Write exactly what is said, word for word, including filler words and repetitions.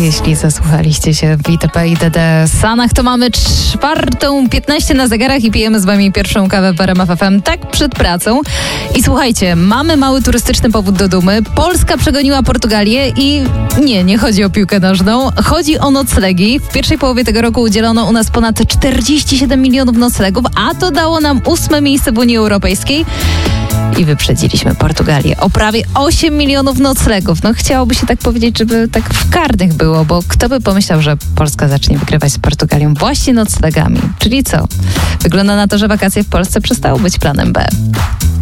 jeśli zasłuchaliście się w I T P i D D Sanach, to mamy czwartą piętnaście na zegarach i pijemy z wami pierwszą kawę w R M F F M tak przed pracą. I słuchajcie, mamy mały turystyczny powód do dumy. Polska przegoniła Portugalię i nie, nie chodzi o piłkę nożną. Chodzi o noclegi. W pierwszej połowie tego roku udzielono u nas ponad czterdzieści siedem milionów noclegów, a to dało nam ósme miejsce w Unii Europejskiej. I wyprzedziliśmy Portugalię o prawie osiem milionów noclegów. No chciałoby się tak powiedzieć, żeby tak w karnych było, bo kto by pomyślał, że Polska zacznie wygrywać z Portugalią właśnie noclegami. Czyli co? Wygląda na to, że wakacje w Polsce przestały być planem B.